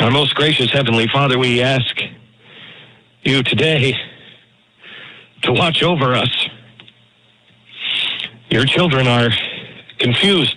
Our most gracious Heavenly Father, we ask you today to watch over us. Your children are confused